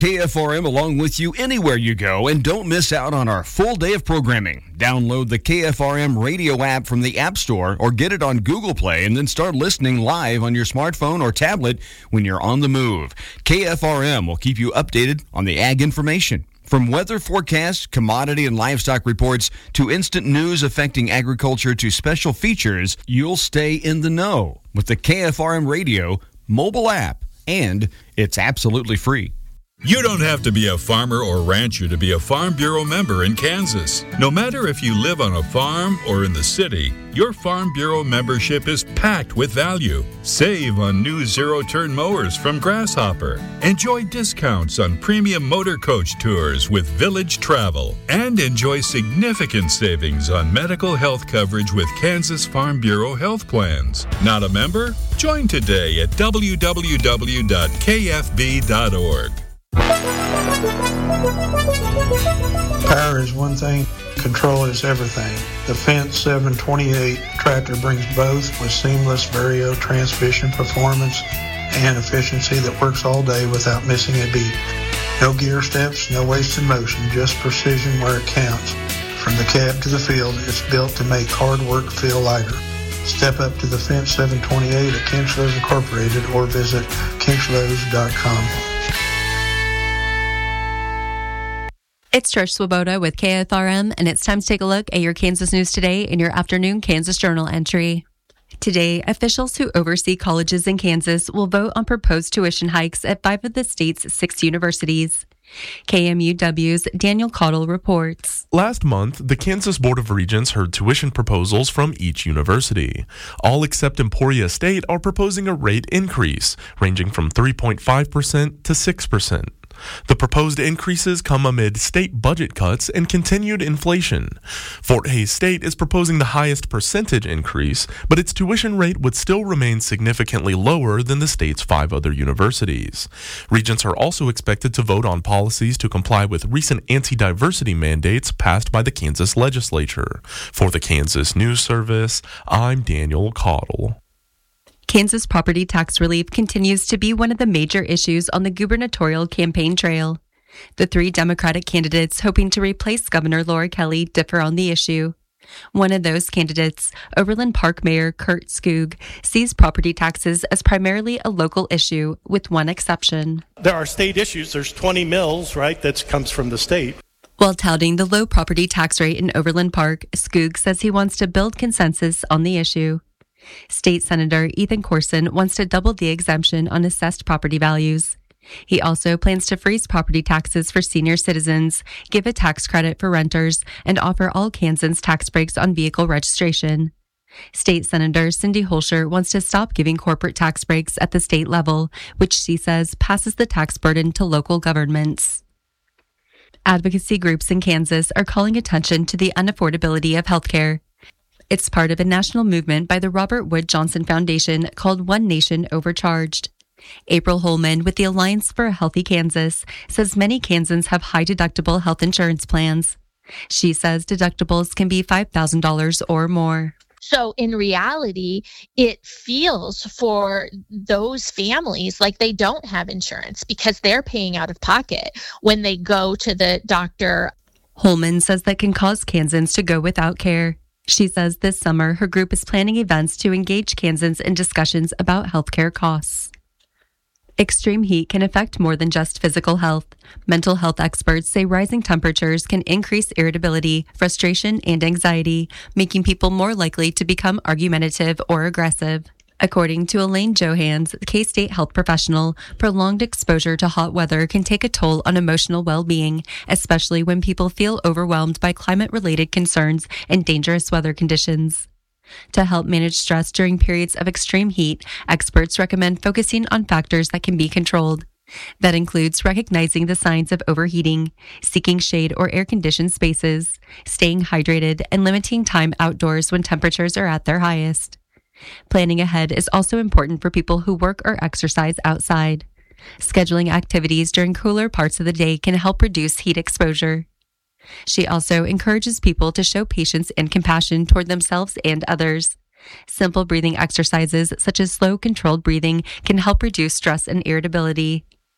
KFRM along with you anywhere you go, and don't miss out on our full day of programming. Download the KFRM radio app from the App Store or get it on Google Play and then start listening live on your smartphone or tablet when you're on the move. KFRM will keep you updated on the ag information. From weather forecasts, commodity and livestock reports, to instant news affecting agriculture to special features, you'll stay in the know with the KFRM radio mobile app, and it's absolutely free. You don't have to be a farmer or rancher to be a Farm Bureau member in Kansas. No matter if you live on a farm or in the city, your Farm Bureau membership is packed with value. Save on new zero-turn mowers from Grasshopper. Enjoy discounts on premium motor coach tours with Village Travel. And enjoy significant savings on medical health coverage with Kansas Farm Bureau health plans. Not a member? Join today at www.kfb.org. Power is one thing, control is everything. The Fendt 728 tractor brings both with seamless Vario transmission performance and efficiency that works all day without missing a beat. No gear steps, no wasted motion, just precision where it counts. From the cab to the field, it's built to make hard work feel lighter. Step up to the Fendt 728 at Kinchlows Incorporated or visit kinchlows.com. It's Trish Swoboda with KFRM, and it's time to take a look at your Kansas news today in your afternoon Kansas Journal entry. Today, officials who oversee colleges in Kansas will vote on proposed tuition hikes at 5 of the state's 6 universities. KMUW's Daniel Cottle reports. Last month, the Kansas Board of Regents heard tuition proposals from each university. All except Emporia State are proposing a rate increase, ranging from 3.5% to 6%. The proposed increases come amid state budget cuts and continued inflation. Fort Hays State is proposing the highest percentage increase, but its tuition rate would still remain significantly lower than the state's 5 other universities. Regents are also expected to vote on policies to comply with recent anti-diversity mandates passed by the Kansas legislature. For the Kansas News Service, I'm Daniel Cottle. Kansas property tax relief continues to be one of the major issues on the gubernatorial campaign trail. The 3 Democratic candidates hoping to replace Governor Laura Kelly differ on the issue. One of those candidates, Overland Park Mayor Kurt Skoog, sees property taxes as primarily a local issue, with one exception. There are state issues. There's 20 mills, right, that comes from the state. While touting the low property tax rate in Overland Park, Skoog says he wants to build consensus on the issue. State Senator Ethan Corson wants to double the exemption on assessed property values. He also plans to freeze property taxes for senior citizens, give a tax credit for renters, and offer all Kansans tax breaks on vehicle registration. State Senator Cindy Holscher wants to stop giving corporate tax breaks at the state level, which she says passes the tax burden to local governments. Advocacy groups in Kansas are calling attention to the unaffordability of healthcare. It's part of a national movement by the Robert Wood Johnson Foundation called One Nation Overcharged. April Holman with the Alliance for a Healthy Kansas says many Kansans have high deductible health insurance plans. She says deductibles can be $5,000 or more. So in reality, it feels for those families like they don't have insurance because they're paying out of pocket when they go to the doctor. Holman says that can cause Kansans to go without care. She says this summer her group is planning events to engage Kansans in discussions about healthcare costs. Extreme heat can affect more than just physical health. Mental health experts say rising temperatures can increase irritability, frustration, and anxiety, making people more likely to become argumentative or aggressive. According to Elaine Johans, K-State health professional, prolonged exposure to hot weather can take a toll on emotional well-being, especially when people feel overwhelmed by climate-related concerns and dangerous weather conditions. To help manage stress during periods of extreme heat, experts recommend focusing on factors that can be controlled. That includes recognizing the signs of overheating, seeking shade or air-conditioned spaces, staying hydrated, and limiting time outdoors when temperatures are at their highest. Planning ahead is also important for people who work or exercise outside. Scheduling activities during cooler parts of the day can help reduce heat exposure. She also encourages people to show patience and compassion toward themselves and others. Simple breathing exercises such as slow, controlled breathing can help reduce stress and irritability.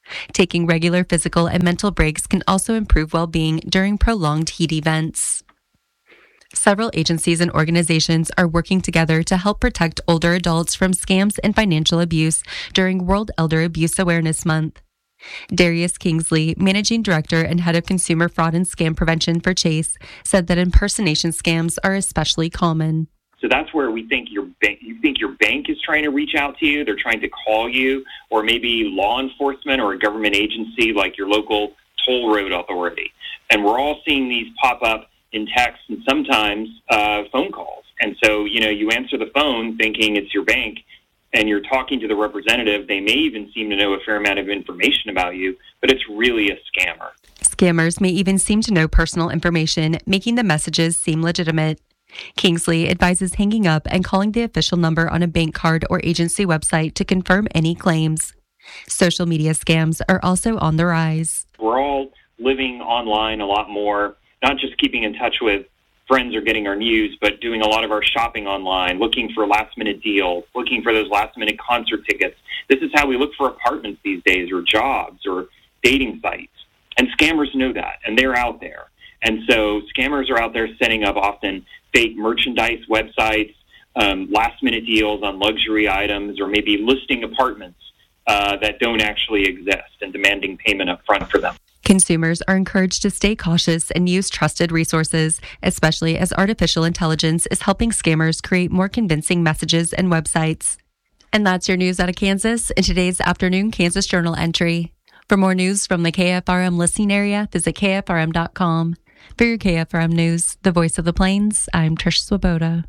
Taking regular physical and mental breaks can also improve well-being during prolonged heat events. Several agencies and organizations are working together to help protect older adults from scams and financial abuse during World Elder Abuse Awareness Month. Darius Kingsley, Managing Director and Head of Consumer Fraud and Scam Prevention for Chase, said that impersonation scams are especially common. So that's where we think you think your bank is trying to reach out to you. They're trying to call you, or maybe law enforcement or a government agency like your local toll road authority. And we're all seeing these pop up in text and sometimes phone calls. And so, you answer the phone thinking it's your bank, and you're talking to the representative. They may even seem to know a fair amount of information about you, but it's really a scammer. Scammers may even seem to know personal information, making the messages seem legitimate. Kingsley advises hanging up and calling the official number on a bank card or agency website to confirm any claims. Social media scams are also on the rise. We're all living online a lot more, not just keeping in touch with friends or getting our news, but doing a lot of our shopping online, looking for last-minute deals, looking for those last-minute concert tickets. This is how we look for apartments these days, or jobs, or dating sites. And scammers know that, and they're out there. And so scammers are out there setting up often fake merchandise websites, last-minute deals on luxury items, or maybe listing apartments that don't actually exist and demanding payment up front for them. Consumers are encouraged to stay cautious and use trusted resources, especially as artificial intelligence is helping scammers create more convincing messages and websites. And that's your news out of Kansas in today's afternoon Kansas Journal entry. For more news from the KFRM listening area, visit KFRM.com. For your KFRM News, the voice of the Plains, I'm Trish Swoboda.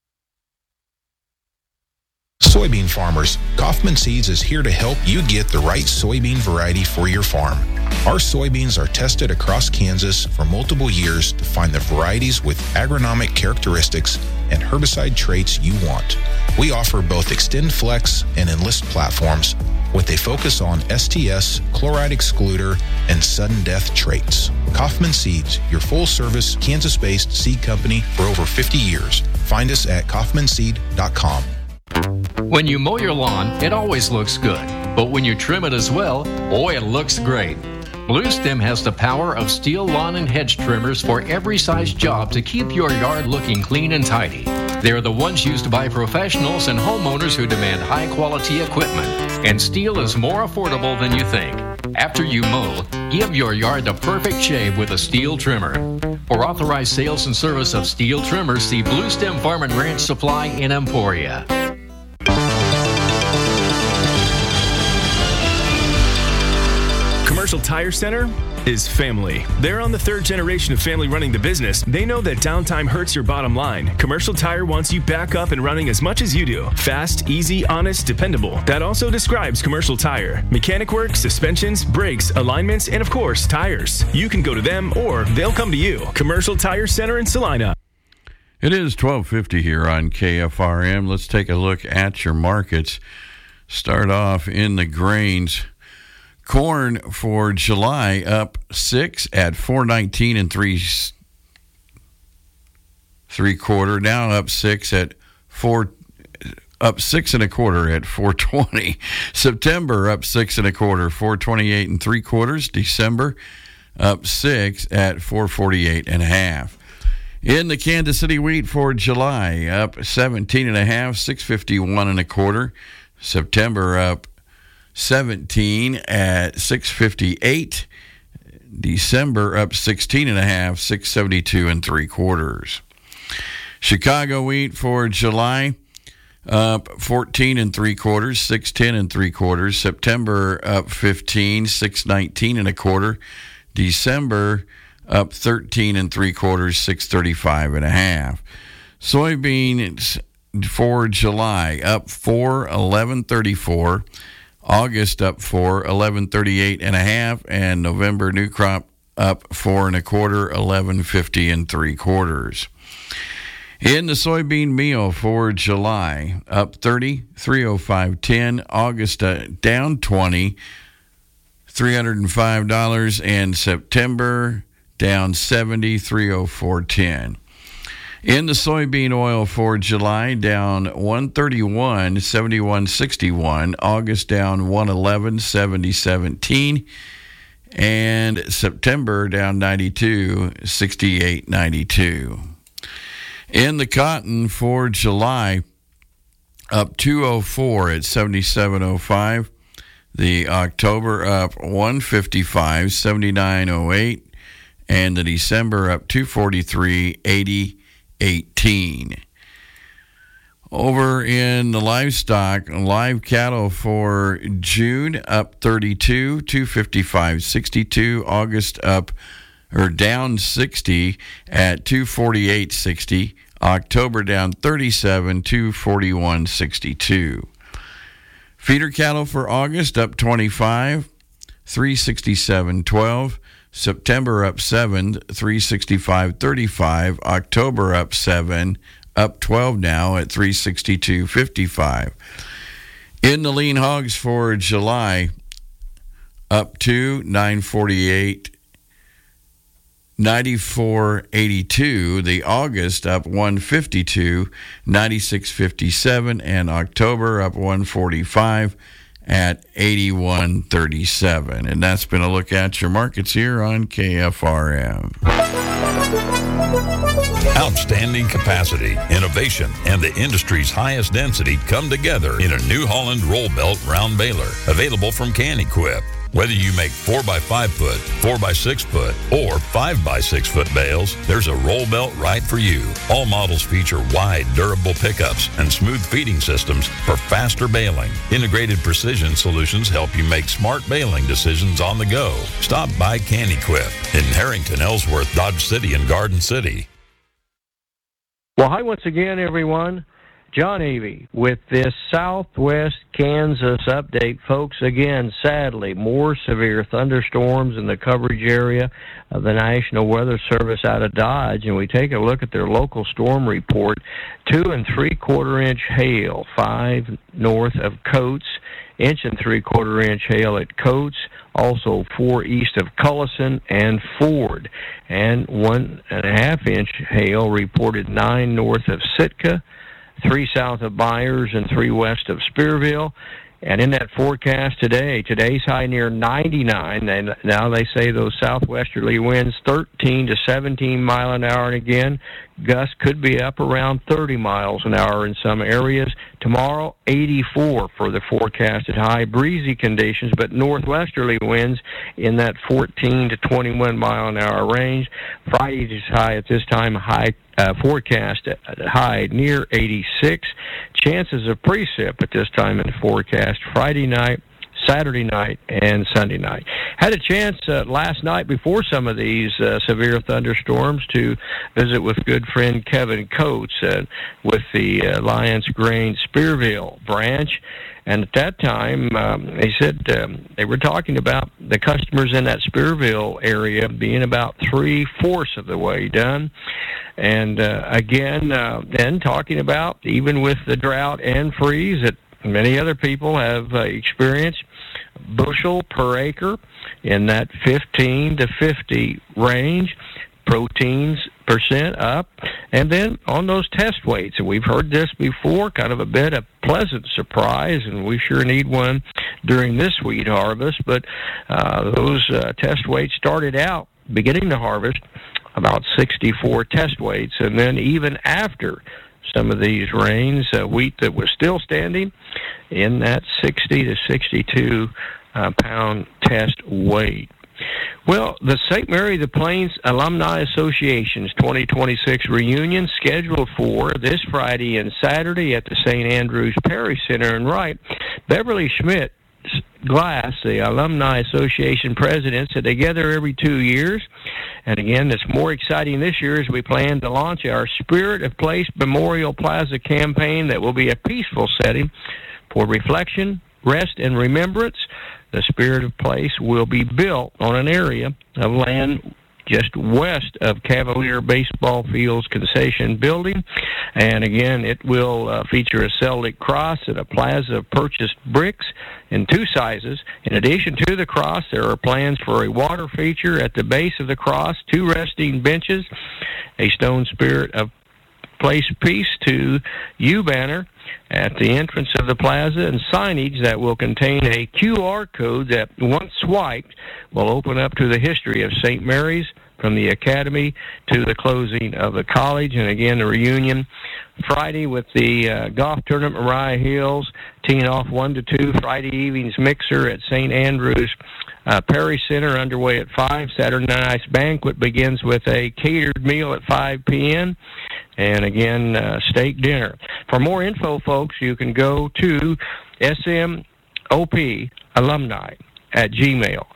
Soybean farmers, Kaufman Seeds is here to help you get the right soybean variety for your farm. Our soybeans are tested across Kansas for multiple years to find the varieties with agronomic characteristics and herbicide traits you want. We offer both Extend Flex and Enlist platforms with a focus on STS, chloride excluder, and sudden death traits. Kaufman Seeds, your full-service Kansas-based seed company for over 50 years. Find us at kaufmanseed.com. When you mow your lawn, it always looks good. But when you trim it as well, boy, it looks great. Blue Stem has the power of steel lawn and hedge trimmers for every size job to keep your yard looking clean and tidy. They're the ones used by professionals and homeowners who demand high-quality equipment. And steel is more affordable than you think. After you mow, give your yard the perfect shave with a steel trimmer. For authorized sales and service of steel trimmers, see Blue Stem Farm and Ranch Supply in Emporia. Commercial Tire Center is family. They're on the third generation of family running the business. They know that downtime hurts your bottom line. Commercial Tire wants you back up and running as much as you do. Fast, easy, honest, dependable. That also describes Commercial Tire. Mechanic work, suspensions, brakes, alignments, and of course, tires. You can go to them or they'll come to you. Commercial Tire Center in Salina. It is 12:50 here on KFRM. Let's take a look at your markets. Start off in the grains. Corn for July up 6 at $4.19 and 3/4. Now up 6 at up 6 1/4 at $4.20. September up 6 1/4, $4.28 and 3/4. December up 6 at $4.48 1/2. In the Kansas City wheat for July up 17 1/2, $6.51 1/4. September up 17 at $6.58. December up 16 1/2, $6.72 and 3/4. Chicago wheat for July up 14 3/4, $6.10 3/4. September up 15, $6.19 1/4. December up 13 3/4, $6.35 1/2. Soybeans for July up 4, $11.34. August up 4, $11.38 1/2, and November new crop up 4 1/4, $11.50 and 3/4. In the soybean meal for July up 30, $305.10. August down 20, $305, and September down 70, $304.10. In the soybean oil for July, down 131, 71.61. August down 111, 70.17. And September down 92, 68.92. In the cotton for July, up 204 at 77.05. The October up 155, 79.08. And the December up 243, 80.18. Over in the livestock, live cattle for June up 32, 255.62. August up or down 60 at 248.60. October down 37, 241.62. Feeder cattle for August up 25, 367.12. September up 7, 365.35. October up 7, up 12 now at 362.55. In the lean hogs for July, up 2, 948, 94.82. The August up 152, 96.57, and October up 145 at 81.37. And that's been a look at your markets here on KFRM. Outstanding capacity, innovation, and the industry's highest density come together in a New Holland roll belt round baler, available from Can-Equip. Whether you make 4x5 foot, 4x6 foot, or 5x6 foot bales, there's a roll belt right for you. All models feature wide, durable pickups and smooth feeding systems for faster baling. Integrated precision solutions help you make smart baling decisions on the go. Stop by Can-Equip in Harrington, Ellsworth, Dodge City, and Garden City. Well, hi once again, everyone. John Avey with this Southwest Kansas update. Folks, again, sadly, more severe thunderstorms in the coverage area of the National Weather Service out of Dodge. And we take a look at their local storm report. 2 3/4 inch hail, 5 north of Coates. 1 3/4 inch hail at Coates. Also 4 east of Cullison and Ford. And 1 1/2 inch hail reported 9 north of Sitka, 3 south of Byers, and 3 west of Spearville. And in that forecast today's high near 99. And now they say those southwesterly winds 13 to 17 mile an hour. And again, gusts could be up around 30 miles an hour in some areas. Tomorrow, 84 for the forecasted high. Breezy conditions, but northwesterly winds in that 14 to 21 mile an hour range. Friday's high at this time, forecast high near 86. Chances of precip at this time in the forecast Friday night, Saturday night, and Sunday night. Had a chance last night before some of these severe thunderstorms to visit with good friend Kevin Coates with the Alliance Grain Spearville branch. And at that time, they said they were talking about the customers in that Spearville area being about 3/4 of the way done. And again, then talking about, even with the drought and freeze that many other people have experienced, bushel per acre in that 15 to 50 range, proteins percent up, and then on those test weights, and we've heard this before, kind of a bit of pleasant surprise, and we sure need one during this wheat harvest, but those test weights started out beginning the harvest about 64 test weights, and then even after some of these rains, wheat that was still standing in that 60 to 62 pound test weight. Well, the St. Mary of the Plains Alumni Association's 2026 reunion scheduled for this Friday and Saturday at the St. Andrews Parish Center in Wright. Beverly Schmidt Glass, the Alumni Association president, said they gather every 2 years. And again, it's more exciting this year as we plan to launch our Spirit of Place Memorial Plaza campaign that will be a peaceful setting for reflection, rest, and remembrance. The Spirit of Place will be built on an area of land just west of Cavalier Baseball Field's concession building. And again, it will feature a Celtic cross and a plaza of purchased bricks in 2 sizes. In addition to the cross, there are plans for a water feature at the base of the cross, 2 resting benches, a stone Spirit of place a piece to U banner at the entrance of the plaza and signage that will contain a QR code that, once swiped, will open up to the history of St. Mary's from the academy to the closing of the college. And again, the reunion Friday with the golf tournament, Mariah Hills, teeing off 1-2. Friday evening's mixer at St. Andrew's Parish Center underway at 5. Saturday night's banquet begins with a catered meal at 5 p.m. And again, steak dinner. For more info, folks, you can go to SMOP alumni at Gmail,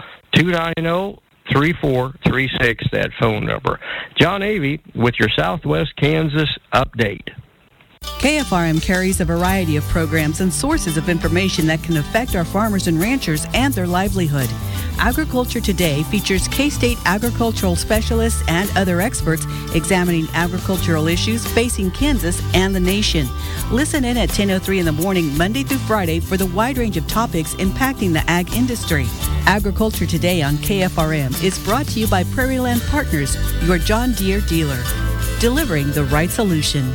290-3436, that phone number. John Avey with your Southwest Kansas update. KFRM carries a variety of programs and sources of information that can affect our farmers and ranchers and their livelihood. Agriculture Today features K-State agricultural specialists and other experts examining agricultural issues facing Kansas and the nation. Listen in at 10:03 in the morning, Monday through Friday, for the wide range of topics impacting the ag industry. Agriculture Today on KFRM is brought to you by Prairie Land Partners, your John Deere dealer, delivering the right solution.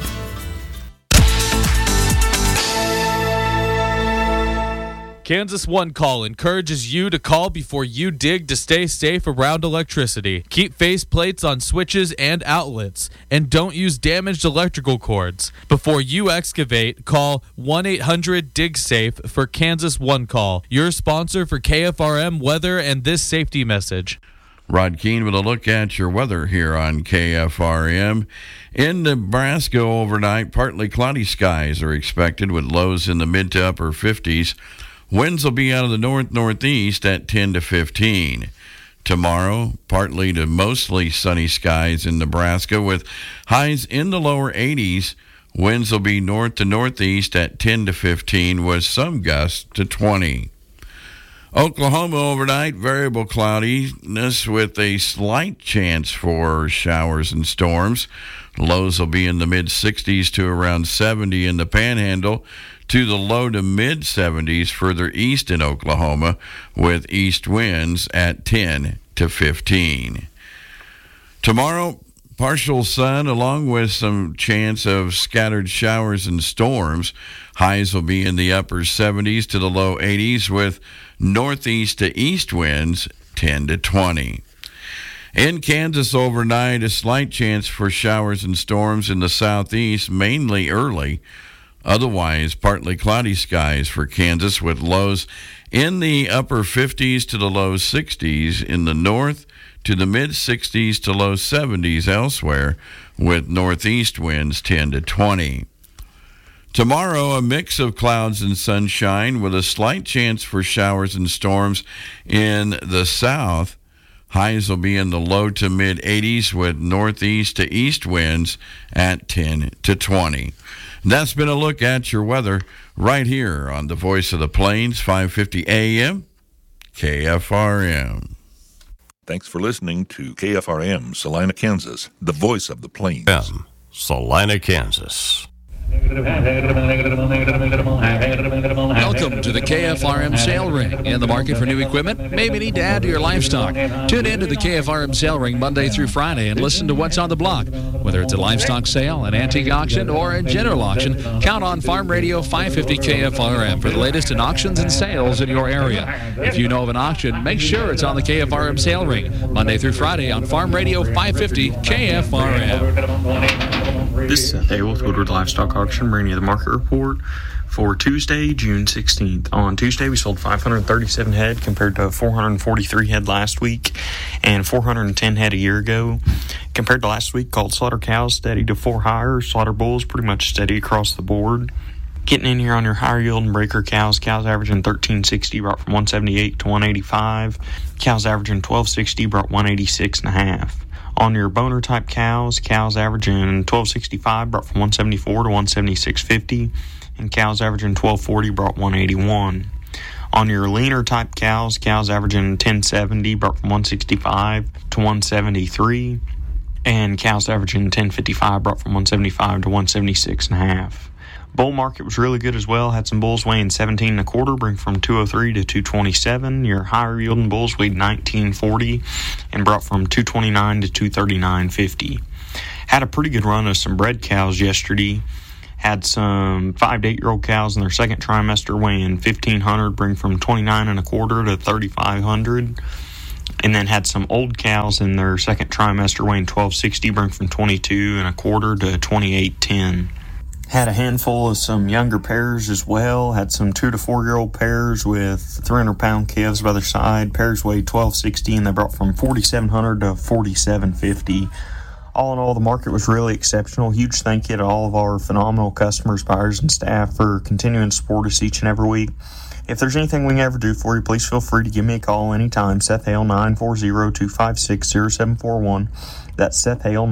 Kansas One Call encourages you to call before you dig to stay safe around electricity. Keep face plates on switches and outlets, and don't use damaged electrical cords. Before you excavate, call 1-800-DIG-SAFE for Kansas One Call, your sponsor for KFRM weather and this safety message. Rod Keene with a look at your weather here on KFRM. In Nebraska overnight, partly cloudy skies are expected with lows in the mid to upper 50s. Winds will be out of the north-northeast at 10 to 15. Tomorrow, partly to mostly sunny skies in Nebraska with highs in the lower 80s. Winds will be north to northeast at 10 to 15 with some gusts to 20. Oklahoma overnight, variable cloudiness with a slight chance for showers and storms. Lows will be in the mid-60s to around 70 in the Panhandle, to the low to mid-70s further east in Oklahoma, with east winds at 10 to 15. Tomorrow, partial sun along with some chance of scattered showers and storms. Highs will be in the upper 70s to the low 80s with northeast to east winds 10 to 20. In Kansas overnight, a slight chance for showers and storms in the southeast, mainly early. Otherwise, partly cloudy skies for Kansas with lows in the upper 50s to the low 60s in the north, to the mid-60s to low 70s elsewhere, with northeast winds 10 to 20. Tomorrow, a mix of clouds and sunshine with a slight chance for showers and storms in the south. Highs will be in the low to mid-80s with northeast to east winds at 10 to 20. That's been a look at your weather right here on the Voice of the Plains, 550 AM, KFRM. Thanks for listening to KFRM, Salina, Kansas, the Voice of the Plains. Salina, Kansas. Welcome to the KFRM Sale Ring. In the market for new equipment? Maybe need to add to your livestock. Tune in to the KFRM Sale Ring Monday through Friday and listen to what's on the block. Whether it's a livestock sale, an antique auction, or a general auction, count on Farm Radio 550 KFRM for the latest in auctions and sales in your area. If you know of an auction, make sure it's on the KFRM Sale Ring Monday through Friday on Farm Radio 550 KFRM. This is Seth A. with Woodward Livestock Auction, bringing you the market report for Tuesday, June 16th. On Tuesday, we sold 537 head compared to 443 head last week and 410 head a year ago. Compared to last week, called slaughter cows steady to 4 higher, slaughter bulls pretty much steady across the board. Getting in here on your higher yield and breaker cows averaging 1360, brought from 178 to 185. Cows averaging 1260, brought 186.5. On your boner type cows averaging 1265, brought from 174 to 176.50, and cows averaging 1240, brought 181. On your leaner type cows averaging 1070, brought from 165 to 173, and cows averaging 1055, brought from 175 to 176.5. Bull market was really good as well. Had some bulls weighing 17 1/4, bring from 203 to 227. Your higher yielding bulls weighed 1940 and brought from 229 to 239.50. Had a pretty good run of some bred cows yesterday. Had some 5 to 8 year old cows in their second trimester weighing 1,500, bring from 29 1/4 to 3,500. And then had some old cows in their second trimester weighing 1,260, bring from 22 1/4 to 2810. Had a handful of some younger pairs as well. Had some 2 to 4 year old pairs with 300-pound calves by their side. Pairs weighed 1,260, and they brought from 4,700 to 4,750. All in all, the market was really exceptional. Huge thank you to all of our phenomenal customers, buyers, and staff for continuing to support us each and every week. If there's anything we can ever do for you, please feel free to give me a call anytime. Seth Hale, 940-256-0741. That's Seth Hale,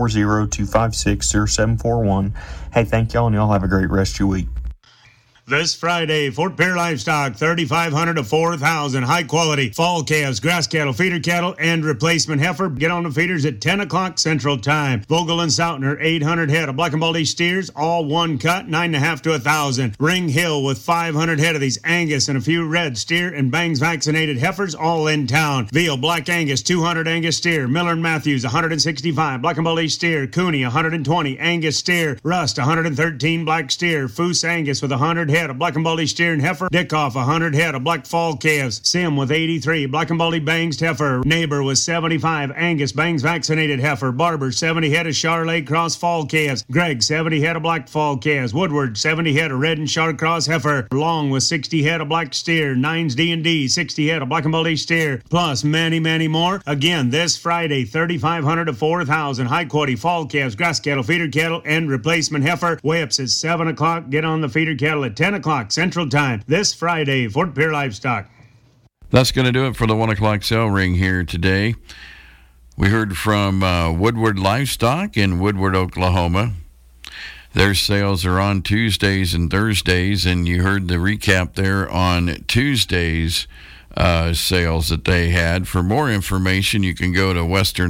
940-256-0741. Hey, thank y'all, and y'all have a great rest of your week. This Friday, Fort Pierre Livestock, 3,500 to 4,000. High quality fall calves, grass cattle, feeder cattle, and replacement heifer. Get on the feeders at 10 o'clock Central Time. Vogel and Sautner, 800 head of black and baldy steers, all one cut, 9.5 to 1,000. Ring Hill with 500 head of these Angus and a few red steer and Bangs vaccinated heifers, all in town. Veal, black Angus, 200 Angus steer. Miller and Matthews, 165. Black and baldy steer. Cooney, 120. Angus steer. Rust, 113 black steer. Foose Angus with 100 head of black and baldy steer and heifer. Dickoff, 100 head of black fall calves. Sim with 83 black and baldy Bangs heifer. Neighbor with 75 Angus Bangs vaccinated heifer. Barber, 70 head of Charolais cross fall calves. Gregg, 70 head of black fall calves. Woodward, 70 head of red and Char cross heifer. Long with 60 head of black steer. Nines D&D, 60 head of black and baldy steer. Plus many, many more. Again, this Friday, 3,500 to 4,000. High quality fall calves, grass cattle, feeder cattle, and replacement heifer. Weigh-ups at 7 o'clock. Get on the feeder cattle at 10 o'clock Central Time this Friday, Fort Pierre Livestock. That's going to do it for the 1 o'clock sale ring here today. We heard from Woodward Livestock in Woodward, Oklahoma. Their sales are on Tuesdays and Thursdays, and you heard the recap there on Tuesdays' sales that they had. For more information, you can go to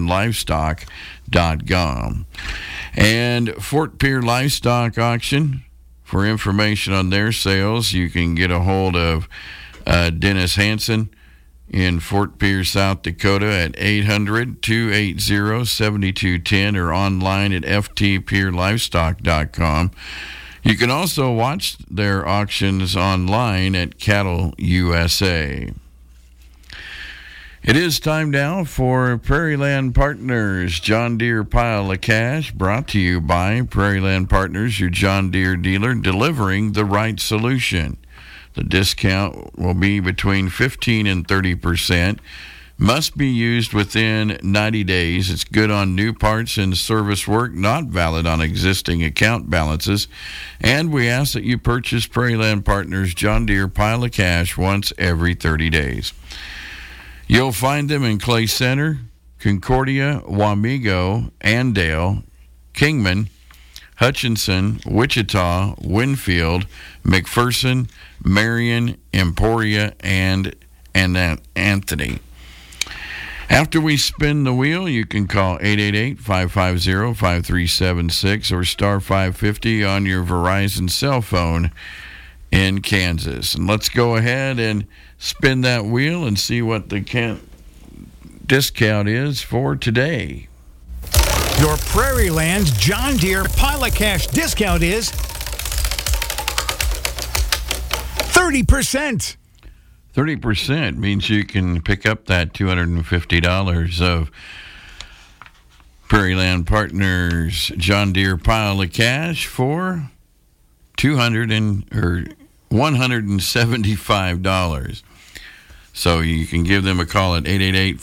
westernlivestock.com. And Fort Pierre Livestock Auction, for information on their sales, you can get a hold of Dennis Hansen in Fort Pierre, South Dakota at 800-280-7210 or online at ftpierlivestock.com. You can also watch their auctions online at Cattle USA. It is time now for Prairie Land Partners John Deere Pile of Cash, brought to you by Prairie Land Partners, your John Deere dealer, delivering the right solution. The discount will be between 15 and 30%. Must be used within 90 days. It's good on new parts and service work, not valid on existing account balances. And we ask that you purchase Prairie Land Partners John Deere Pile of Cash once every 30 days. You'll find them in Clay Center, Concordia, Wamego, Andale, Kingman, Hutchinson, Wichita, Winfield, McPherson, Marion, Emporia, and Anthony. After we spin the wheel, you can call 888-550-5376 or star 550 on your Verizon cell phone in Kansas. And let's go ahead and spin that wheel and see what the discount is for today. Your Prairie Land John Deere Pile of Cash discount is 30%. 30% means you can pick up that $250 of Prairie Land Partners John Deere Pile of Cash for $175. So you can give them a call at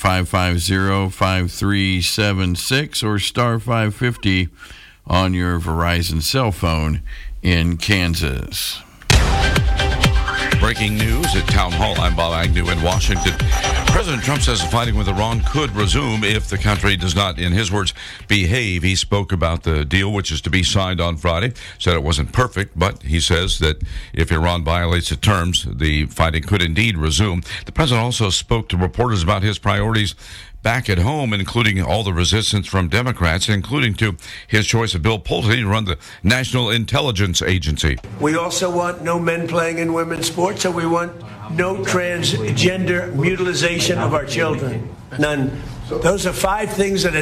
888-550-5376 or star 550 on your Verizon cell phone in Kansas. Breaking news at Town Hall. I'm Bob Agnew in Washington. President Trump says the fighting with Iran could resume if the country does not, in his words, behave. He spoke about the deal, which is to be signed on Friday, said it wasn't perfect, but he says that if Iran violates the terms, the fighting could indeed resume. The president also spoke to reporters about his priorities back at home, including all the resistance from Democrats, including to his choice of Bill Pulte to run the National Intelligence Agency. We also want no men playing in women's sports, so we want no transgender mutilization of our children. None. Those are 5 things that are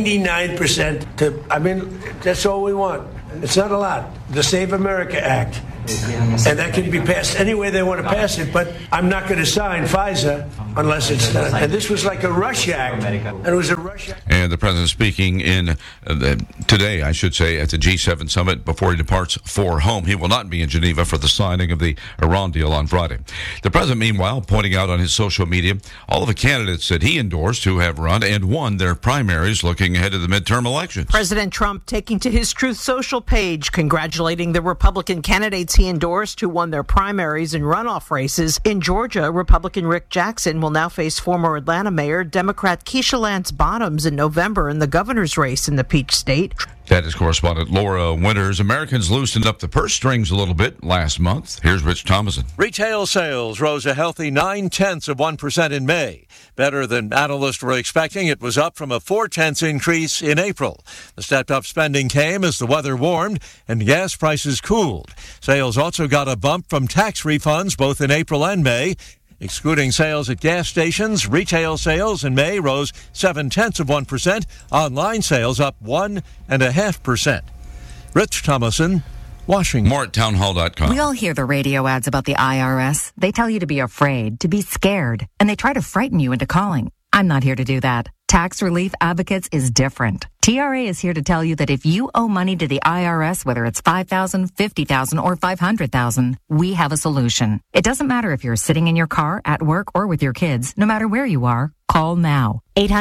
99% that's all we want. It's not a lot. The Save America Act. And that can be passed any way they want to pass it, but I'm not going to sign FISA unless it's done. And this was like a rush act. And it was a rush act. And the president speaking today, I should say, at the G7 summit before he departs for home. He will not be in Geneva for the signing of the Iran deal on Friday. The president, meanwhile, pointing out on his social media all of the candidates that he endorsed who have run and won their primaries looking ahead of the midterm elections. President Trump taking to his Truth Social page, congratulating the Republican candidates he endorsed who won their primaries and runoff races. In Georgia, Republican Rick Jackson will now face former Atlanta Mayor Democrat Keisha Lance Bottoms in November in the governor's race in the Peach State. That is correspondent Laura Winters. Americans loosened up the purse strings a little bit last month. Here's Rich Thomason. Retail sales rose a healthy 0.9% in May. Better than analysts were expecting. It was up from a 0.4 increase in April. The stepped-up spending came as the weather warmed and gas prices cooled. Sales also got a bump from tax refunds both in April and May. Excluding sales at gas stations, retail sales in May rose 0.7%. Online sales up 1.5%. Rich Thomason, Washington. More at townhall.com. We all hear the radio ads about the IRS. They tell you to be afraid, to be scared, and they try to frighten you into calling. I'm not here to do that. Tax Relief Advocates is different. TRA is here to tell you that if you owe money to the IRS, whether it's $5,000, $50,000, or $500,000, we have a solution. It doesn't matter if you're sitting in your car, at work, or with your kids. No matter where you are, call now.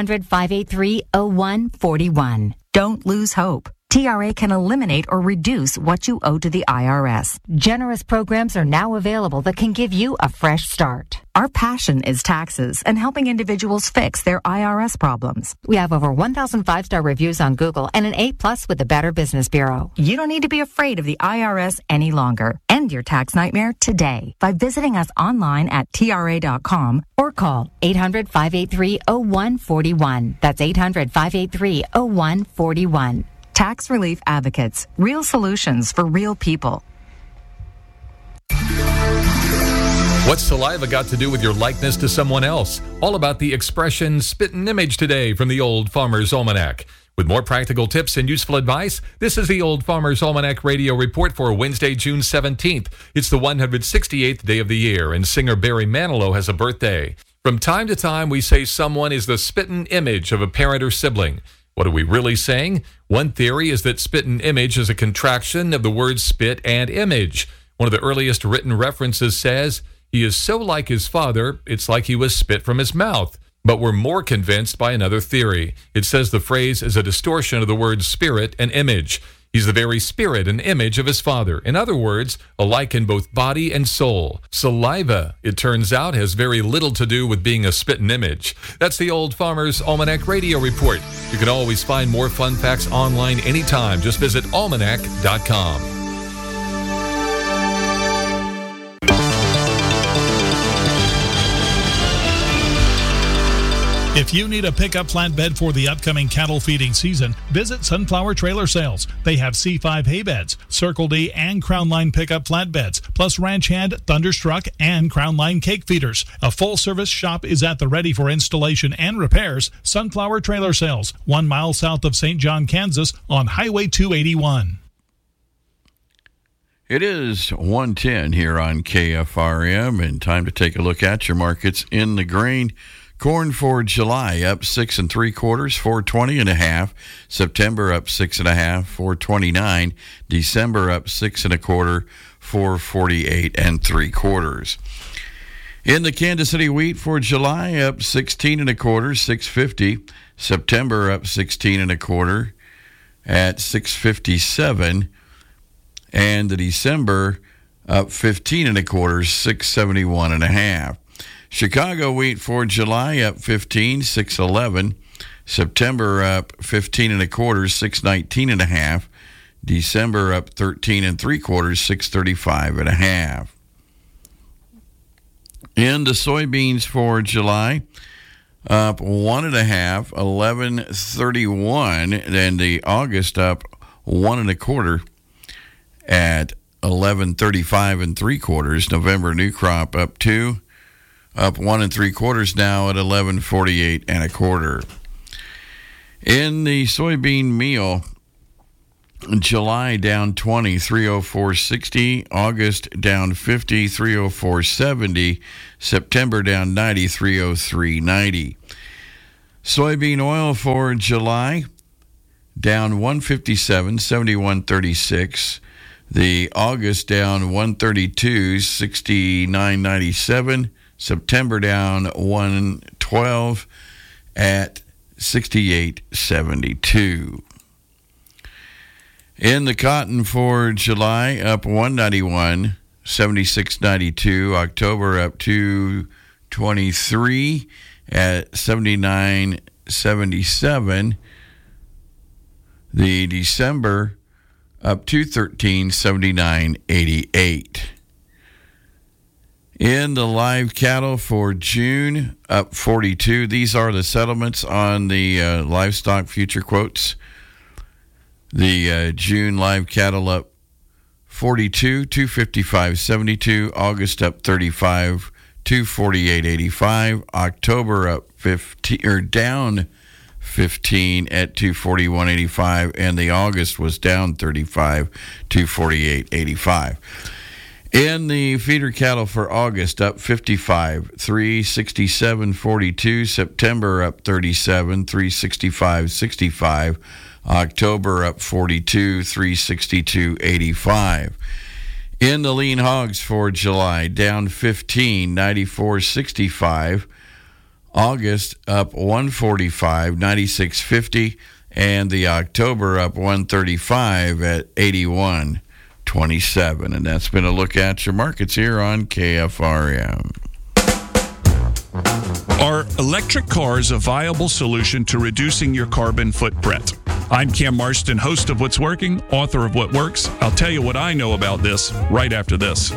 800-583-0141. Don't lose hope. TRA can eliminate or reduce what you owe to the IRS. Generous programs are now available that can give you a fresh start. Our passion is taxes and helping individuals fix their IRS problems. We have over 1,000 5-star reviews on Google and an A+ with the Better Business Bureau. You don't need to be afraid of the IRS any longer. End your tax nightmare today by visiting us online at TRA.com or call 800-583-0141. That's 800-583-0141. Tax Relief Advocates. Real solutions for real people. What's saliva got to do with your likeness to someone else? All about the expression spittin' image today from the Old Farmer's Almanac. With more practical tips and useful advice, this is the Old Farmer's Almanac Radio Report for Wednesday, June 17th. It's the 168th day of the year, and singer Barry Manilow has a birthday. From time to time, we say someone is the spittin' image of a parent or sibling. What are we really saying? One theory is that spittin' image is a contraction of the words spit and image. One of the earliest written references says, he is so like his father, it's like he was spit from his mouth. But we're more convinced by another theory. It says the phrase is a distortion of the words spirit and image. He's the very spirit and image of his father. In other words, alike in both body and soul. Saliva, it turns out, has very little to do with being a spittin' image. That's the Old Farmer's Almanac Radio Report. You can always find more fun facts online anytime. Just visit almanac.com. If you need a pickup flatbed for the upcoming cattle feeding season, visit Sunflower Trailer Sales. They have C5 hay beds, Circle D and Crown Line pickup flatbeds, plus Ranch Hand, Thunderstruck, and Crown Line cake feeders. A full-service shop is at the ready for installation and repairs. Sunflower Trailer Sales, 1 mile south of St. John, Kansas, on Highway 281. It is 1:10 here on KFRM, and time to take a look at your markets in the grain. Corn for July up 6 3/4, 420 1/2. September up 6 1/2, 429. December up 6 1/4, 448 3/4. In the Kansas City wheat for July up 16 1/4, 650. September up 16 1/4 at 657, and the December up 15 1/4, 671 1/2. Chicago wheat for July up 15, 611. September up 15 1/4, 619 1/2. December up 13 3/4, 635 1/2. In the soybeans for July, up 1 1/2, 11.31, and the August up 1 1/4 at 11.35 3/4. November new crop up 2. up 1 3/4 now at 11.48 1/4. In the soybean meal, July down 20, 304.60. August down 50, 304.70. September down 90, 303.90. Soybean oil for July down 157, 71.36. The August down 132, 69.97. September down 112 at 68.72. In the cotton for July, up 191, 76.92. October up 223 at 79.77. The December up 213, 79.88. In the live cattle for June, up 42. These are the settlements on the livestock future quotes. The June live cattle up 42, 255.72. August up 35, 248.85. October up 15 or down 15 at 241.85, and the August was down 35, 248.85. In the feeder cattle for August, up 55, 367.42. September up 37, 365.65. October up 42, 362.85. In the lean hogs for July, down 15, 94.65. August up 145, 96.50. And the October up 135 at 81.27. And that's been a look at your markets here on KFRM. Are electric cars a viable solution to reducing your carbon footprint? I'm Cam Marston, host of What's Working, author of What Works. I'll tell you what I know about this right after this.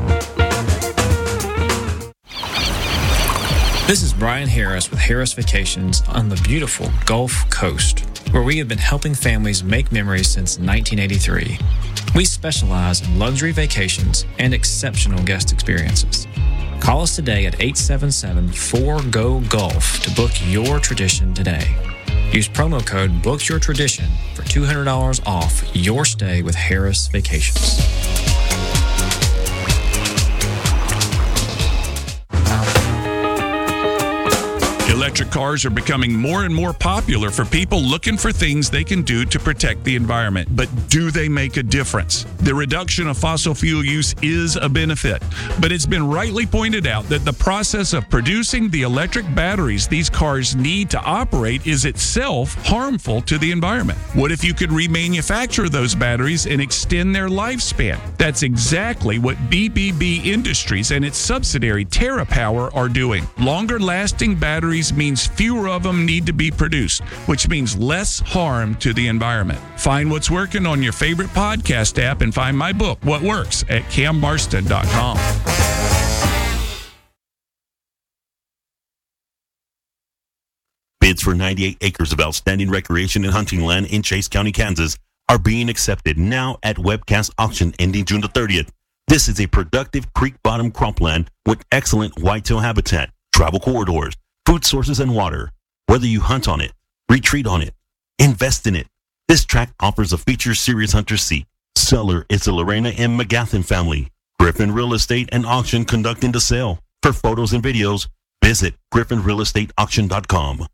This is Brian Harris with Harris Vacations on the beautiful Gulf Coast, where we have been helping families make memories since 1983. We specialize in luxury vacations and exceptional guest experiences. Call us today at 877-4GO-GULF to book your tradition today. Use promo code BOOKYOURTRADITION for $200 off your stay with Harris Vacations. Electric cars are becoming more and more popular for people looking for things they can do to protect the environment. But do they make a difference? The reduction of fossil fuel use is a benefit, but it's been rightly pointed out that the process of producing the electric batteries these cars need to operate is itself harmful to the environment. What if you could remanufacture those batteries and extend their lifespan? That's exactly what BBB Industries and its subsidiary TerraPower are doing. Longer-lasting batteries means fewer of them need to be produced, which means less harm to the environment. Find What's Working on your favorite podcast app and find my book, What Works, at cammarston.com. Bids for 98 acres of outstanding recreation and hunting land in Chase County, Kansas are being accepted now at Webcast Auction ending June the 30th. This is a productive creek bottom cropland with excellent whitetail habitat, travel corridors, food sources, and water. Whether you hunt on it, retreat on it, invest in it, this tract offers a featured serious hunter seat. Seller is the Lorena M. McGathen family. Griffin Real Estate and Auction conducting the sale. For photos and videos, visit griffinrealestateauction.com.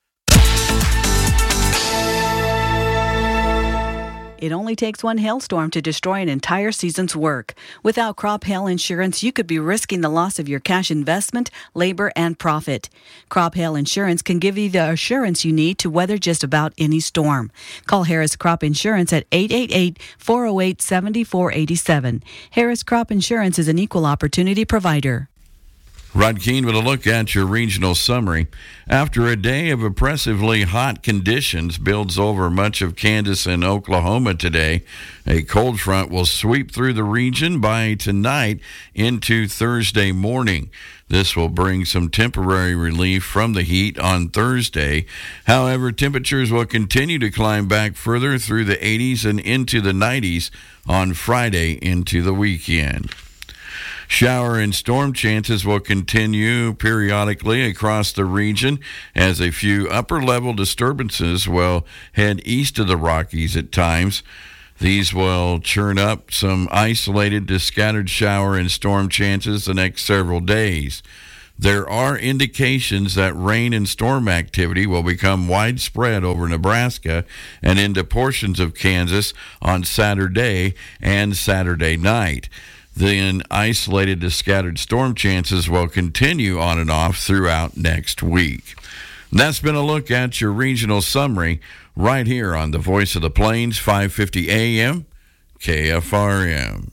It only takes one hailstorm to destroy an entire season's work. Without crop hail insurance, you could be risking the loss of your cash investment, labor, and profit. Crop hail insurance can give you the assurance you need to weather just about any storm. Call Harris Crop Insurance at 888-408-7487. Harris Crop Insurance is an equal opportunity provider. Rod Keene with a look at your regional summary. After a day of oppressively hot conditions builds over much of Kansas and Oklahoma today, a cold front will sweep through the region by tonight into Thursday morning. This will bring some temporary relief from the heat on Thursday. However, temperatures will continue to climb back further through the 80s and into the 90s on Friday into the weekend. Shower and storm chances will continue periodically across the region as a few upper-level disturbances will head east of the Rockies at times. These will churn up some isolated to scattered shower and storm chances the next several days. There are indications that rain and storm activity will become widespread over Nebraska and into portions of Kansas on Saturday and Saturday night. Then isolated to scattered storm chances will continue on and off throughout next week. And that's been a look at your regional summary right here on the Voice of the Plains, 550 AM, KFRM.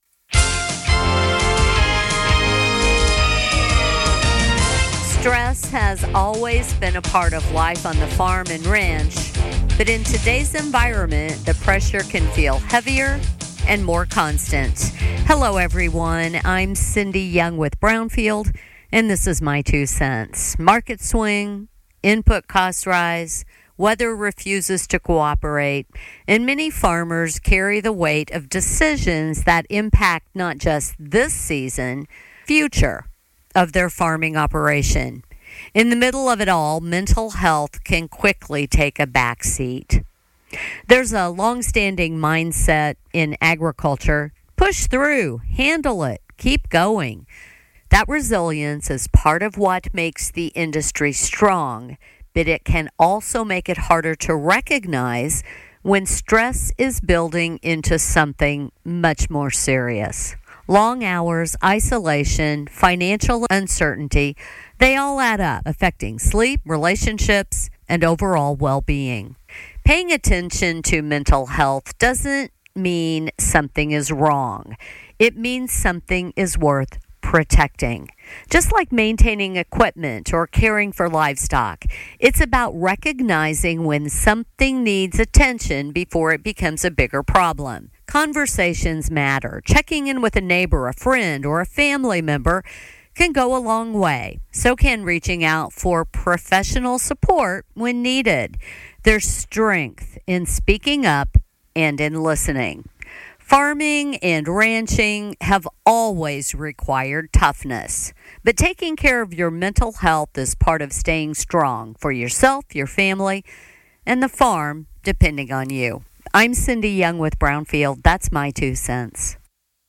Stress has always been a part of life on the farm and ranch, but in today's environment, the pressure can feel heavier and more constant. Hello, everyone. I'm Cindy Young with Brownfield, and this is my 2 cents. Market swing, input cost rise, weather refuses to cooperate, and many farmers carry the weight of decisions that impact not just this season, future of their farming operation. In the middle of it all, mental health can quickly take a backseat. There's a long-standing mindset in agriculture: push through, handle it, keep going. That resilience is part of what makes the industry strong, but it can also make it harder to recognize when stress is building into something much more serious. Long hours, isolation, financial uncertainty, they all add up, affecting sleep, relationships, and overall well-being. Paying attention to mental health doesn't mean something is wrong. It means something is worth protecting. Just like maintaining equipment or caring for livestock, it's about recognizing when something needs attention before it becomes a bigger problem. Conversations matter. Checking in with a neighbor, a friend, or a family member can go a long way. So can reaching out for professional support when needed. There's strength in speaking up and in listening. Farming and ranching have always required toughness, but taking care of your mental health is part of staying strong for yourself, your family, and the farm, depending on you. I'm Cindy Young with Brownfield. That's my 2 cents.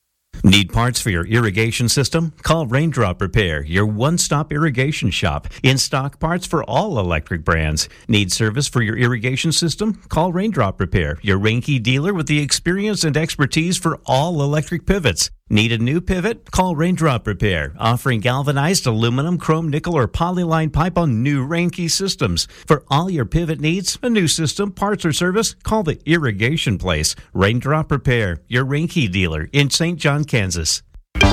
Need parts for your irrigation system? Call Raindrop Repair, your one-stop irrigation shop. In-stock parts for all electric brands. Need service for your irrigation system? Call Raindrop Repair, your Reinke dealer with the experience and expertise for all electric pivots. Need a new pivot? Call Raindrop Repair, offering galvanized aluminum, chrome, nickel, or polyline pipe on new Reinke systems. For all your pivot needs, a new system, parts, or service, call the Irrigation Place. Raindrop Repair, your Reinke dealer in St. John, Kansas.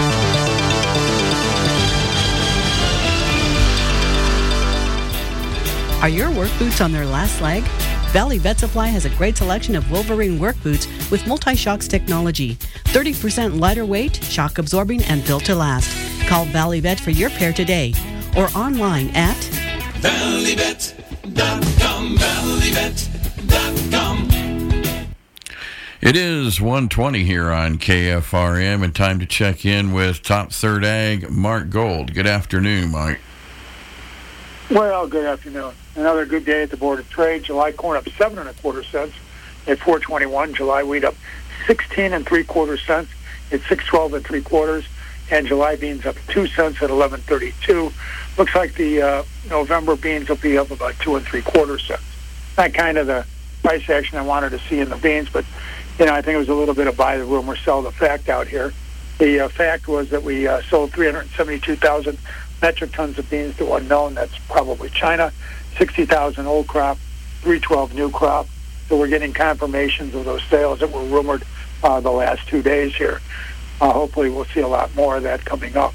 Are your work boots on their last leg? Valley Vet Supply has a great selection of Wolverine work boots with multi-shocks technology. 30% lighter weight, shock absorbing, and built to last. Call Valley Vet for your pair today or online at valleyvet.com, valleyvet.com. It is 1:20 here on KFRM, and time to check in with Top Third Ag, Mark Gold. Good afternoon, Mike. Well, good afternoon. Another good day at the Board of Trade. July corn up 7 1/4 cents at 4.21. July wheat up 16 3/4 cents at 6.12 3/4, and July beans up 2 cents at 11.32. Looks like the November beans will be up about 2 3/4 cents. Not kind of the price action I wanted to see in the beans, but I think it was a little bit of buy the rumor, sell the fact out here. The fact was that we sold 372,000 metric tons of beans to unknown. That's probably China. 60,000 old crop, 312 new crop. So we're getting confirmations of those sales that were rumored the last 2 days here. Hopefully we'll see a lot more of that coming up.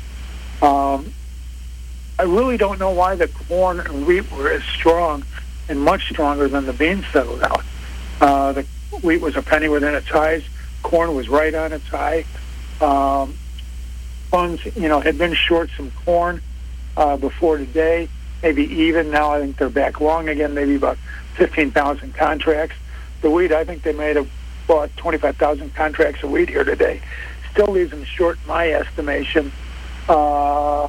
I really don't know why the corn and wheat were as strong and much stronger than the beans settled out. The wheat was a penny within its highs. Corn was right on its high. Funds, had been short some corn before today, maybe even. Now I think they're back long again, maybe about 15,000 contracts. The wheat, I think they may have bought 25,000 contracts of wheat here today. still leaves them short, in my estimation, about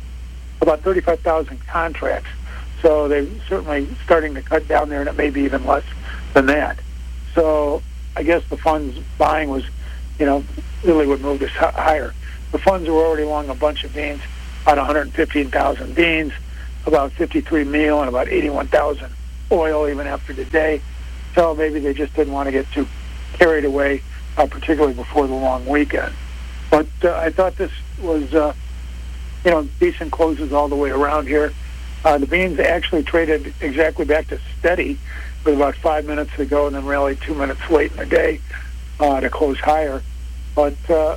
35,000 contracts. So they're certainly starting to cut down there, and it may be even less than that. So I guess the funds buying was, really what moved us higher. The funds were already long a bunch of beans, about 115,000 beans, about 53 meal, and about 81,000 oil even after today. So maybe they just didn't want to get too carried away, particularly before the long weekend. But I thought this was, decent closes all the way around here. The beans actually traded exactly back to steady with about 5 minutes to go, and then rallied 2 minutes late in the day to close higher. But,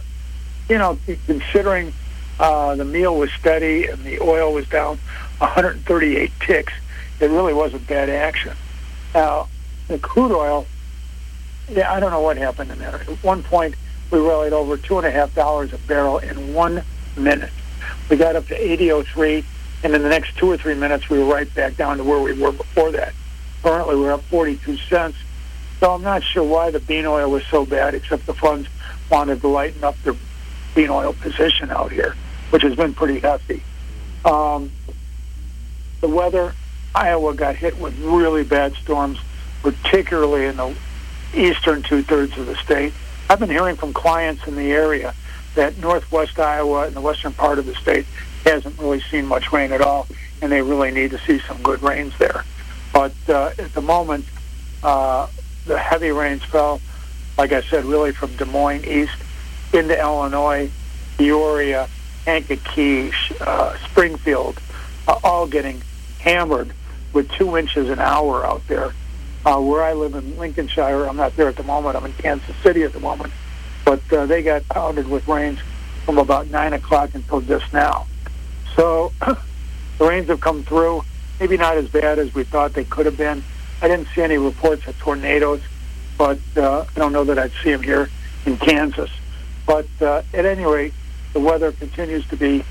considering the meal was steady and the oil was down 138 ticks, it really wasn't bad action. Now, the crude oil, I don't know what happened in there. At one point, we rallied over $2.50 a barrel in 1 minute. We got up to 80.03, and in the next 2 or 3 minutes, we were right back down to where we were before that. Currently, we're up 42 cents. So I'm not sure why the bean oil was so bad, except the funds wanted to lighten up their bean oil position out here, which has been pretty hefty. The weather, Iowa got hit with really bad storms, particularly in the eastern two-thirds of the state. I've been hearing from clients in the area that northwest Iowa and the western part of the state hasn't really seen much rain at all, and they really need to see some good rains there. But at the moment, the heavy rains fell, like I said, really from Des Moines east into Illinois, Peoria, Kankakee, Springfield, all getting hammered with 2 inches an hour out there. Where I live in Lincolnshire, I'm not there at the moment. I'm in Kansas City at the moment. But they got pounded with rains from about 9 o'clock until just now. So the rains have come through, maybe not as bad as we thought they could have been. I didn't see any reports of tornadoes, but I don't know that I'd see them here in Kansas. But at any rate, the weather continues to be,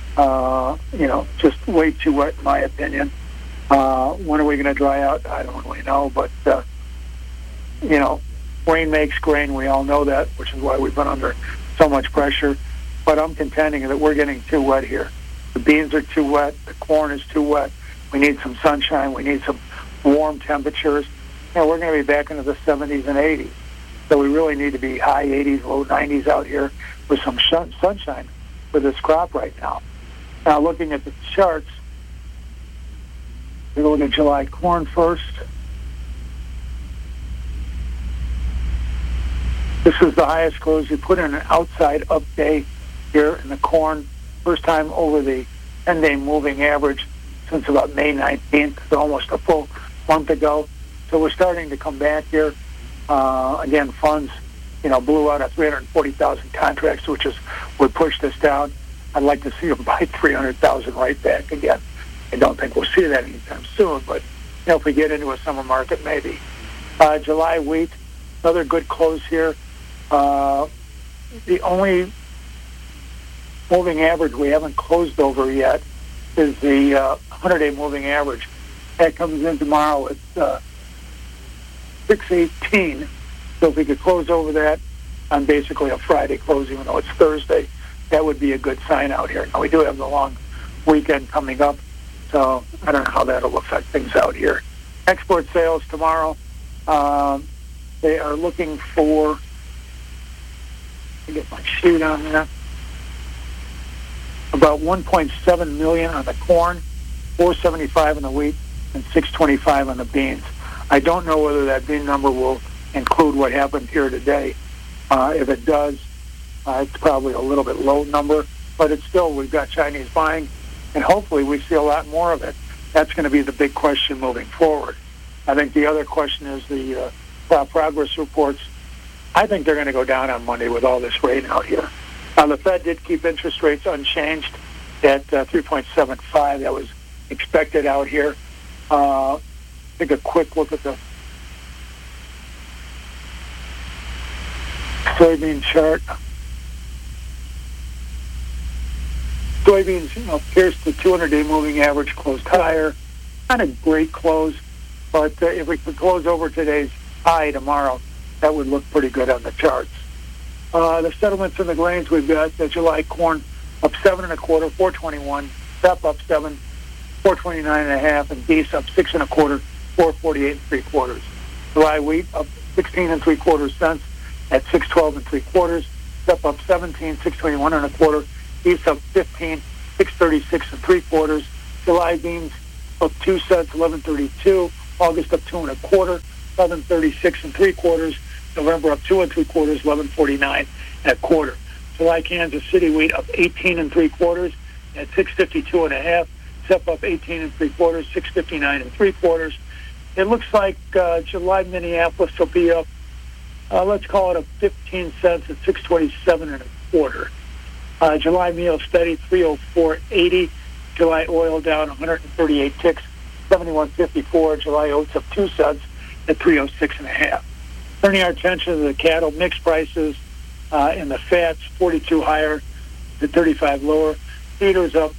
just way too wet, in my opinion. When are we going to dry out? I don't really know, but, rain makes grain. We all know that, which is why we've been under so much pressure. But I'm contending that we're getting too wet here. The beans are too wet. The corn is too wet. We need some sunshine. We need some warm temperatures. We're going to be back into the 70s and 80s. So we really need to be high 80s, low 90s out here with some sunshine for this crop right now. Now, looking at the charts, we're going to look at July corn first. This is the highest close. We put in an outside up day here in the corn. First time over the 10-day moving average since about May 19th, so almost a full month ago. So we're starting to come back here. Again, funds, blew out at 340,000 contracts, which is what pushed us down. I'd like to see them buy 300,000 right back again. I don't think we'll see that anytime soon, but if we get into a summer market, maybe. July wheat, another good close here. The only moving average we haven't closed over yet is the 100-day moving average. That comes in tomorrow at 618. So if we could close over that on basically a Friday close, even though it's Thursday, that would be a good sign out here. Now, we do have the long weekend coming up, so I don't know how that'll affect things out here. Export sales tomorrow, they are looking for, let me get my sheet on there, about 1.7 million on the corn, 475 on the wheat, and 625 on the beans. I don't know whether that bean number will include what happened here today. If it does, it's probably a little bit low number, but it's still, we've got Chinese buying, and hopefully we see a lot more of it. That's going to be the big question moving forward. I think the other question is the progress reports. I think they're going to go down on Monday with all this rain out here. Now, the Fed did keep interest rates unchanged at 3.75. That was expected out here. Take a quick look at the soybean chart. Soybeans, pierced the 200-day moving average, closed higher. Not a great close, but if we could close over today's high tomorrow, that would look pretty good on the charts. The settlements in the grains, we've got the July corn up 7 1/4, 421. Pep up 7, 429 1/2, and beef up 6 1/4, 448 3/4. July wheat up 16 3/4 cents at 612 3/4. Pep up 17, 621 1/4. Beef up 15, 636 3/4. July beans up 2 cents, 11.32. August up 2 1/4, 11.36 3/4. November up 2 3/4, 11.49 1/4. July Kansas City wheat up 18 3/4 at 652 1/2. Step up 18 3/4, 659 3/4. It looks like July Minneapolis will be up. Let's call it up 15 cents at 627 1/4. July meal steady 304.80. July oil down 138 ticks, 71.54. July oats up 2 cents at 306 1/2. Turning our attention to the cattle mix prices in the fats, 42 higher to 35 lower. Feeders up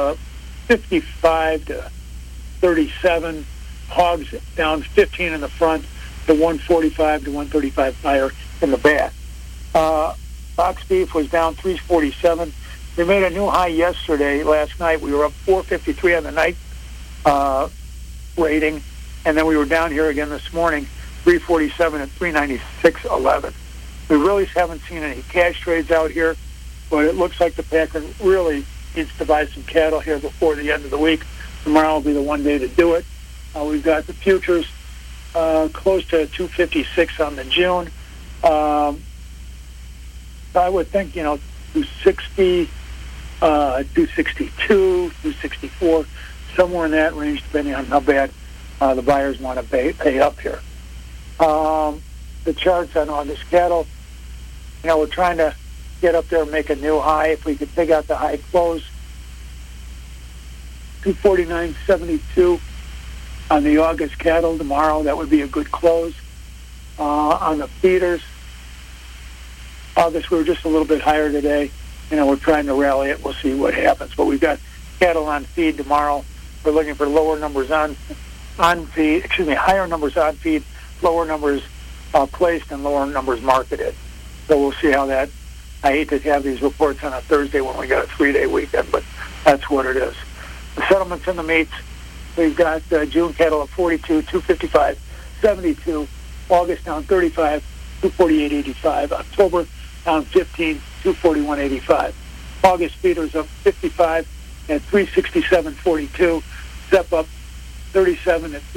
55 to 37. Hogs down 15 in the front to 145 to 135 higher in the back. Box beef was down 347. We made a new high last night. We were up 453 on the night rating, and then we were down here again this morning, 347 at 396.11. We really haven't seen any cash trades out here, but it looks like the packer really needs to buy some cattle here before the end of the week. Tomorrow will be the one day to do it. We've got the futures close to 256 on the June. I would think, 260, 262, 264, somewhere in that range, depending on how bad the buyers want to pay up here. The charts on August cattle, we're trying to get up there and make a new high. If we could pick out the high close, 249.72 on the August cattle tomorrow, that would be a good close. On the feeders, August, we were just a little bit higher today. We're trying to rally it. We'll see what happens. But we've got cattle on feed tomorrow. We're looking for lower numbers on feed, higher numbers on feed, lower numbers placed, and lower numbers marketed. So we'll see how that. I hate to have these reports on a Thursday when we got a 3-day weekend, but that's what it is. The settlements in the meats, we've got June cattle at 42, 255, 72. August down 35, 248.85. October down 15, 241.85. August feeders up 55 at 367.42. Step up 37 at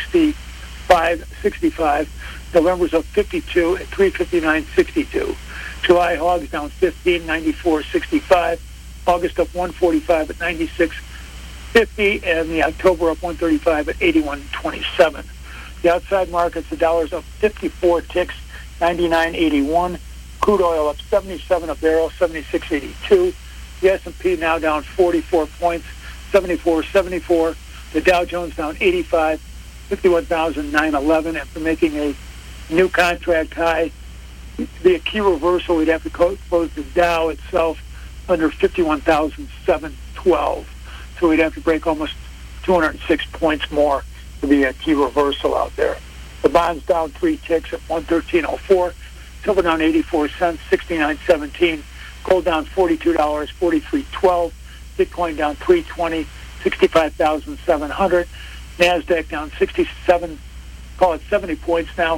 365.65. November's up 52 at 359.62. July hogs down 15, 94.65. August up 145 at 96.50, and the October up 135 at 81.27. The outside markets, the dollar's up 54 ticks, 99.81. Crude oil up 77 a barrel, 76.82. The S&P now down 44 points, 74.74. The Dow Jones down 85, 51,911. After making a new contract high, to be a key reversal, we'd have to close the Dow itself under 51,712. So we'd have to break almost 206 points more to be a key reversal out there. The bonds down 3 ticks at 113.04. Silver down 84 cents, 69.17. Gold down $42, 43.12. Bitcoin down 320, 65,700. NASDAQ down 67, call it 70 points now,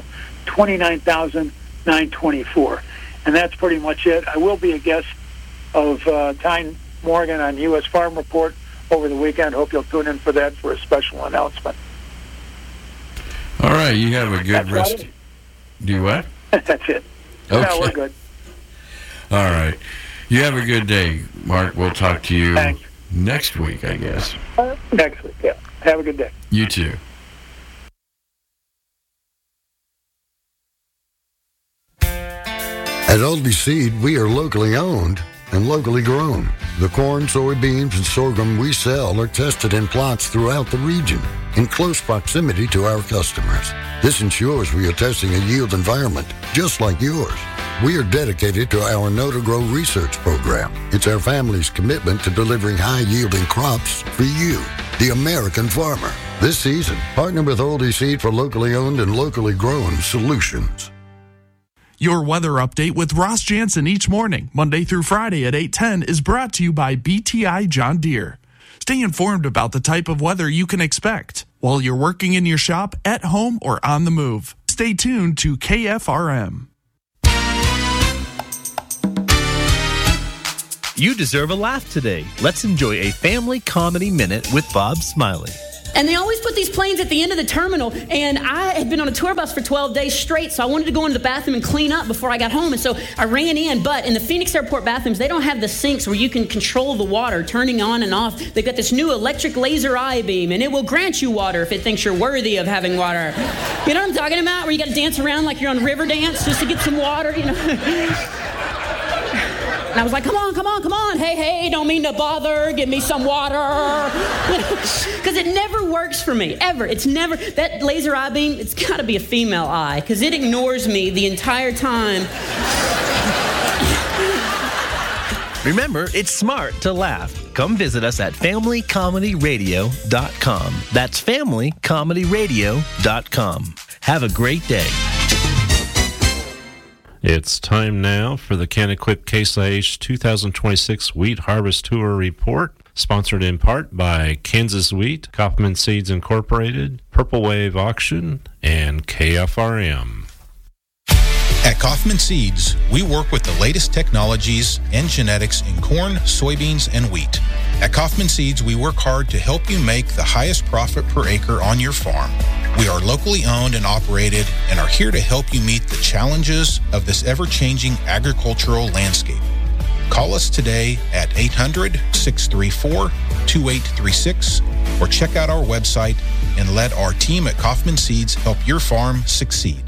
29,924. And that's pretty much it. I will be a guest of Tyne Morgan on U.S. Farm Report over the weekend. Hope you'll tune in for that for a special announcement. All right, you have a good rest. Do what? That's it. Okay. No, we're good. All right. You have a good day, Mark. We'll talk to you next week, I guess. Next week, yeah. Have a good day. You too. At Aldi Seed, we are locally owned and locally grown. The corn, soybeans, and sorghum we sell are tested in plots throughout the region in close proximity to our customers. This ensures we are testing a yield environment just like yours. We are dedicated to our Know to Grow research program. It's our family's commitment to delivering high-yielding crops for you, the American farmer. This season, partner with Aldi Seed for locally owned and locally grown solutions. Your weather update with Ross Jansen each morning, Monday through Friday at 8:10, is brought to you by BTI John Deere. Stay informed about the type of weather you can expect while you're working in your shop, at home, or on the move. Stay tuned to KFRM. You deserve a laugh today. Let's enjoy a family comedy minute with Bob Smiley. And they always put these planes at the end of the terminal, and I had been on a tour bus for 12 days straight, so I wanted to go into the bathroom and clean up before I got home, and so I ran in. But in the Phoenix Airport bathrooms, they don't have the sinks where you can control the water turning on and off. They've got this new electric laser eye beam, and it will grant you water if it thinks you're worthy of having water. You know what I'm talking about? Where you got to dance around like you're on river dance just to get some water, you know? And I was like, come on. Hey, don't mean to bother. Give me some water. Because it never works for me, ever. It's never, that laser eye beam, it's got to be a female eye, because it ignores me the entire time. Remember, it's smart to laugh. Come visit us at FamilyComedyRadio.com. That's FamilyComedyRadio.com. Have a great day. It's time now for the Can-Equip Case IH 2026 Wheat Harvest Tour Report, sponsored in part by Kansas Wheat, Kaufman Seeds Incorporated, Purple Wave Auction, and KFRM. At Kaufman Seeds, we work with the latest technologies and genetics in corn, soybeans, and wheat. At Kaufman Seeds, we work hard to help you make the highest profit per acre on your farm. We are locally owned and operated and are here to help you meet the challenges of this ever-changing agricultural landscape. Call us today at 800-634-2836 or check out our website and let our team at Kaufman Seeds help your farm succeed.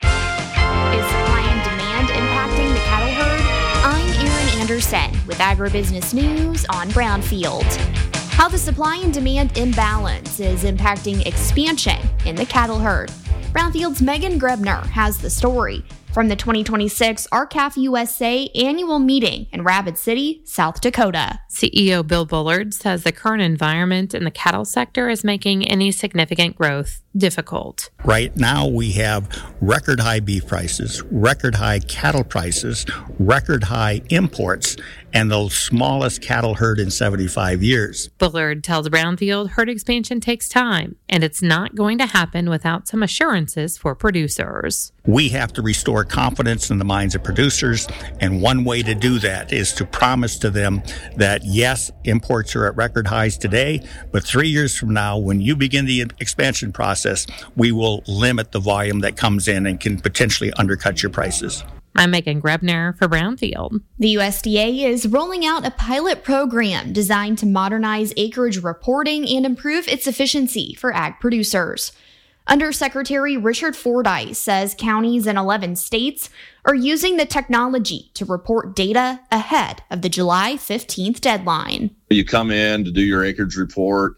Is supply and demand impacting the cattle herd? I'm Erin Anderson with Agribusiness News on Brownfield. How the supply and demand imbalance is impacting expansion in the cattle herd. Brownfield's Megan Grebner has the story from the 2026 R-CALF USA annual meeting in Rapid City, South Dakota. CEO Bill Bullard says the current environment in the cattle sector is making any significant growth difficult. Right now we have record high beef prices, record high cattle prices, record high imports, and the smallest cattle herd in 75 years. Bullard tells Brownfield herd expansion takes time, and it's not going to happen without some assurances for producers. We have to restore confidence in the minds of producers, and one way to do that is to promise to them that, yes, imports are at record highs today, but 3 years from now, when you begin the expansion process, we will limit the volume that comes in and can potentially undercut your prices. I'm Megan Grebner for Brownfield. The USDA is rolling out a pilot program designed to modernize acreage reporting and improve its efficiency for ag producers. Undersecretary Richard Fordyce says counties in 11 states are using the technology to report data ahead of the July 15th deadline. You come in to do your acreage report,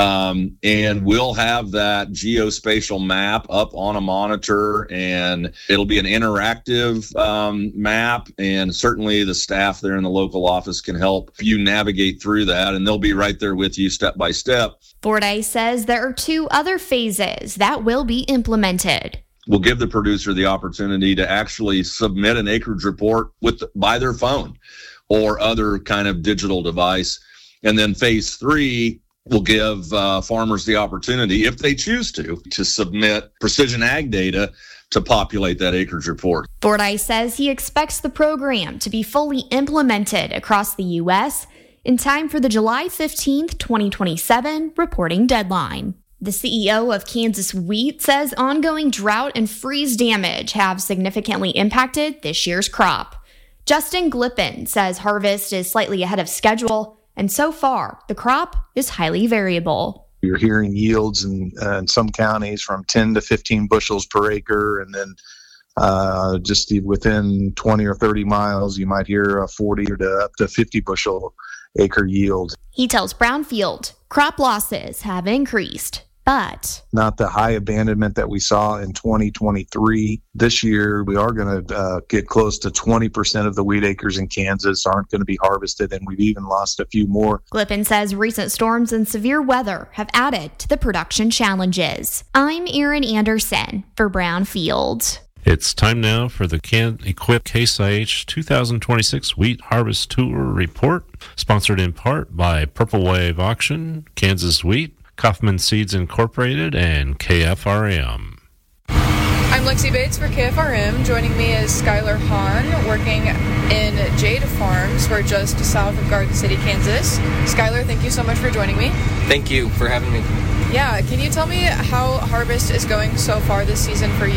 and we'll have that geospatial map up on a monitor, and it'll be an interactive map, and certainly the staff there in the local office can help you navigate through that, and they'll be right there with you step by step. Fordyce says there are 2 other phases that will be implemented. We'll give the producer the opportunity to actually submit an acreage report by their phone or other kind of digital device. And then phase 3 will give farmers the opportunity, if they choose to submit precision ag data to populate that acreage report. Fordyce says he expects the program to be fully implemented across the U.S. in time for the July 15th, 2027 reporting deadline. The CEO of Kansas Wheat says ongoing drought and freeze damage have significantly impacted this year's crop. Justin Glippen says harvest is slightly ahead of schedule, and so far, the crop is highly variable. You're hearing yields in some counties from 10 to 15 bushels per acre, and then just within 20 or 30 miles, you might hear a 40 or up to 50 bushel acre yield. He tells Brownfield crop losses have increased, but not the high abandonment that we saw in 2023. This year, we are going to get close to 20% of the wheat acres in Kansas aren't going to be harvested, and we've even lost a few more. Glippen says recent storms and severe weather have added to the production challenges. I'm Erin Anderson for Brownfield. It's time now for the Can-Equip Case IH 2026 Wheat Harvest Tour Report, sponsored in part by Purple Wave Auction, Kansas Wheat, Kaufman Seeds Incorporated, and KFRM. I'm Lexi Bates for KFRM. Joining me is Skylar Hahn, working in Jade Farms. We're just south of Garden City, Kansas. Skylar, thank you so much for joining me. Thank you for having me. Yeah, can you tell me how harvest is going so far this season for you?